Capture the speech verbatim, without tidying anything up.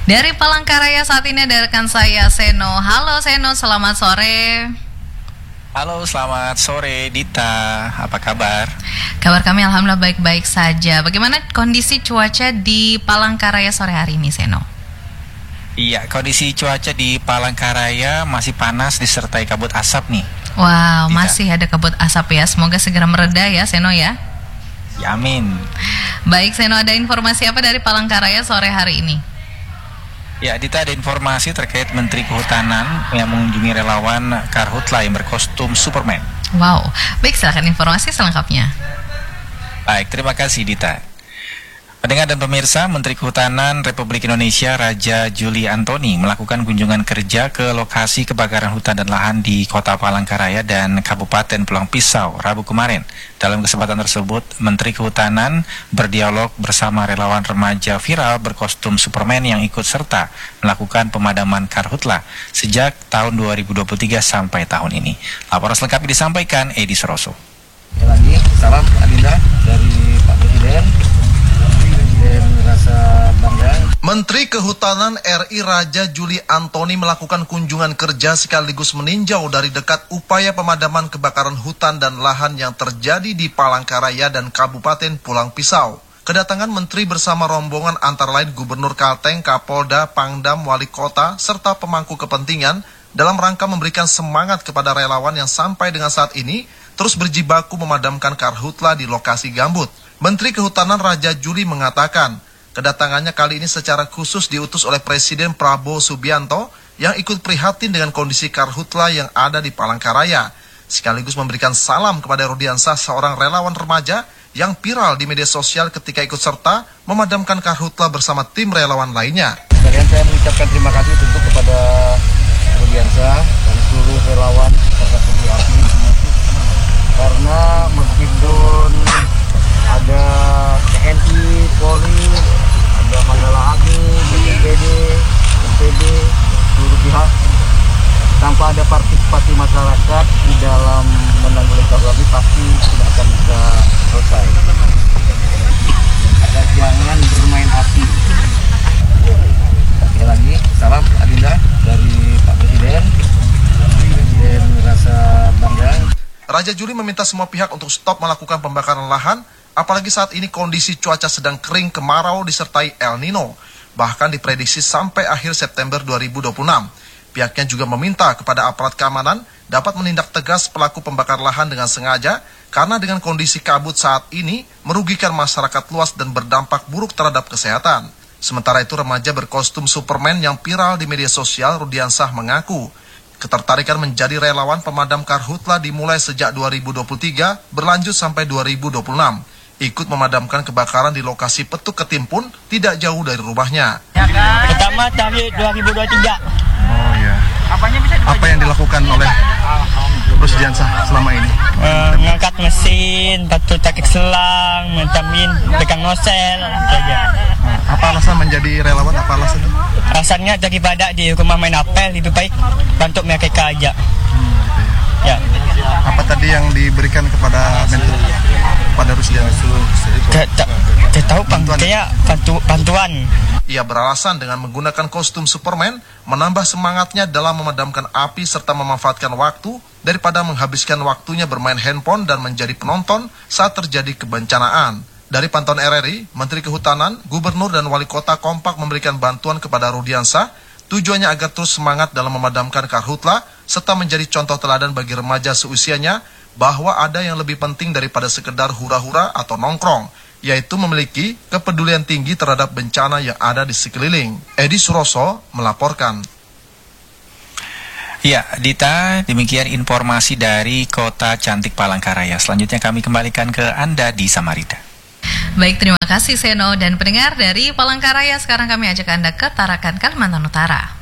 Dari Palangkaraya saat ini ada rekan saya Seno. Halo Seno, selamat sore. Halo, selamat sore Dita. Apa kabar? Kabar kami alhamdulillah baik-baik saja. Bagaimana kondisi cuaca di Palangkaraya sore hari ini, Seno? Iya, kondisi cuaca di Palangkaraya masih panas disertai kabut asap nih. Wow, Dita. Masih ada kabut asap ya. Semoga segera mereda ya, Seno ya. Ya, amin. Baik, Seno, ada informasi apa dari Palangkaraya sore hari ini? Ya, Dita, ada informasi terkait Menteri Kehutanan yang mengunjungi relawan Karhutla yang berkostum Superman. Wow, baik, silakan informasi selengkapnya. Baik, terima kasih Dita. Pendengar dan pemirsa, Menteri Kehutanan Republik Indonesia Raja Juli Antoni melakukan kunjungan kerja ke lokasi kebakaran hutan dan lahan di Kota Palangkaraya dan Kabupaten Pulang Pisau Rabu kemarin. Dalam kesempatan tersebut, Menteri Kehutanan berdialog bersama relawan remaja viral berkostum Superman yang ikut serta melakukan pemadaman karhutla sejak tahun dua ribu dua puluh tiga sampai tahun ini. Laporan selengkapnya disampaikan Edi Suroso. Lagi, salam Adinda dari Pak Presiden. Menteri Kehutanan R I Raja Juli Antoni melakukan kunjungan kerja sekaligus meninjau dari dekat upaya pemadaman kebakaran hutan dan lahan yang terjadi di Palangkaraya dan Kabupaten Pulang Pisau. Kedatangan Menteri bersama rombongan antara lain Gubernur Kalteng, Kapolda, Pangdam, Wali Kota, serta pemangku kepentingan dalam rangka memberikan semangat kepada relawan yang sampai dengan saat ini terus berjibaku memadamkan karhutla di lokasi gambut. Menteri Kehutanan Raja Juli mengatakan, kedatangannya kali ini secara khusus diutus oleh Presiden Prabowo Subianto yang ikut prihatin dengan kondisi karhutla yang ada di Palangkaraya, sekaligus memberikan salam kepada Rudiansah, seorang relawan remaja yang viral di media sosial ketika ikut serta memadamkan karhutla bersama tim relawan lainnya. Sekalian saya mengucapkan terima kasih tentu kepada Rudiansah dan seluruh relawan Karhutla Api, karena meskipun ada T N I, Polri, ada Mandala Agni, B P B D, M P D, seluruh pihak, tanpa ada partisipasi masyarakat di dalam menanggulangi karhutla ini pasti tidak akan bisa selesai. Agar jangan bermain api. Sekali lagi, salam Adinda dari Pak Presiden. Presiden merasa bangga. Raja Juli meminta semua pihak untuk stop melakukan pembakaran lahan, apalagi saat ini kondisi cuaca sedang kering kemarau disertai El Nino, bahkan diprediksi sampai akhir September dua ribu dua puluh enam. Pihaknya juga meminta kepada aparat keamanan dapat menindak tegas pelaku pembakar lahan dengan sengaja, karena dengan kondisi kabut saat ini merugikan masyarakat luas dan berdampak buruk terhadap kesehatan. Sementara itu, remaja berkostum Superman yang viral di media sosial Rudiansah mengaku ketertarikan menjadi relawan pemadam karhutla dimulai sejak dua ribu dua puluh tiga berlanjut sampai dua ribu dua puluh enam. Ikut memadamkan kebakaran di lokasi Petuk Ketimpun tidak jauh dari rumahnya. Pertama tahun dua ribu dua puluh tiga. Oh ya. Apa yang dilakukan oleh Rudiansah selama ini? Uh, mengangkat mesin, batu takik selang, mentamin, pegang nosel, saja. Nah, apa alasan menjadi relawan? Apa alasannya? Rasanya daripada di rumah main apel lebih baik bantu mereka aja. Hmm, gitu ya. Ya. Apa tadi yang diberikan kepada mentor, pada Rudiansah? Tidak tahu bantuan. Kayak bantu, bantuan. Ia beralasan dengan menggunakan kostum Superman menambah semangatnya dalam memadamkan api serta memanfaatkan waktu daripada menghabiskan waktunya bermain handphone dan menjadi penonton saat terjadi kebencanaan. Dari pantauan R R I, Menteri Kehutanan, Gubernur dan Wali Kota kompak memberikan bantuan kepada Rudiansah, tujuannya agar terus semangat dalam memadamkan karhutla serta menjadi contoh teladan bagi remaja seusianya bahwa ada yang lebih penting daripada sekedar hura-hura atau nongkrong, yaitu memiliki kepedulian tinggi terhadap bencana yang ada di sekeliling. Edi Suroso melaporkan. Ya, Dita, demikian informasi dari Kota Cantik Palangkaraya. Selanjutnya kami kembalikan ke Anda di Samarinda. Baik, terima kasih Seno dan pendengar dari Palangkaraya. Sekarang kami ajak Anda ke Tarakan, Kalimantan Utara.